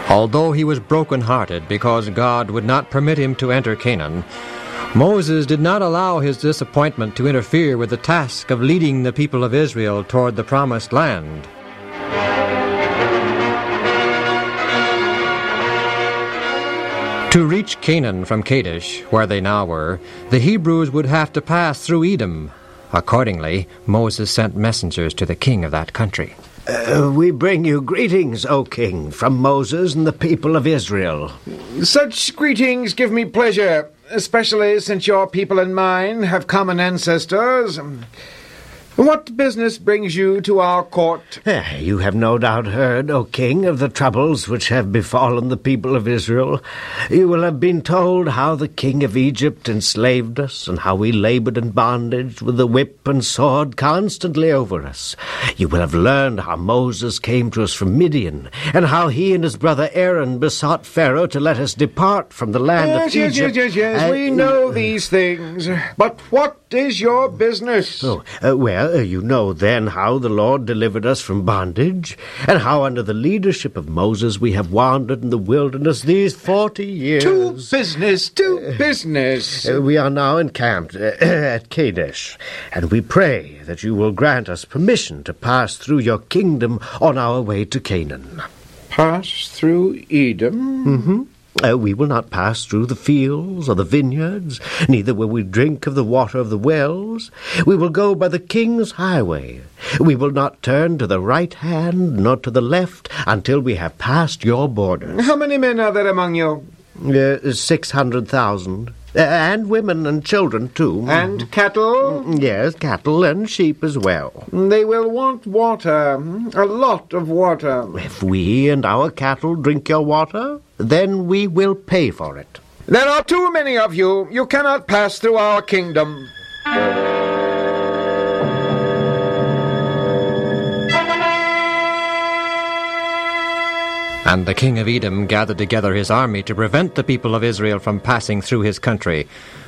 Although he was broken-hearted because God would not permit him to enter Canaan, Moses did not allow his disappointment to interfere with the task of leading the people of Israel toward the promised land. To reach Canaan from Kadesh, where they now were, the Hebrews would have to pass through Edom. Accordingly, Moses sent messengers to the king of that country. We bring you greetings, O king, from Moses and the people of Israel. Such greetings give me pleasure, especially since your people and mine have common ancestors. What business brings you to our court? You have no doubt heard, O king, of the troubles which have befallen the people of Israel. You will have been told how the king of Egypt enslaved us, and how we labored in bondage with the whip and sword constantly over us. You will have learned how Moses came to us from Midian, and how he and his brother Aaron besought Pharaoh to let us depart from the land of Egypt. Yes, we know these things. But what is your business? You know then how the Lord delivered us from bondage, and how under the leadership of Moses we have wandered in the wilderness these 40 years. To business. We are now encamped at Kadesh, and we pray that you will grant us permission to pass through your kingdom on our way to Canaan. Pass through Edom? Mm-hmm. We will not pass through the fields or the vineyards, neither will we drink of the water of the wells. We will go by the king's highway. We will not turn to the right hand nor to the left until we have passed your borders. How many men are there among you? 600,000. And women and children, too. And cattle? Yes, cattle and sheep as well. They will want water, a lot of water. If we and our cattle drink your water, then we will pay for it. There are too many of you. You cannot pass through our kingdom. And the king of Edom gathered together his army to prevent the people of Israel from passing through his country.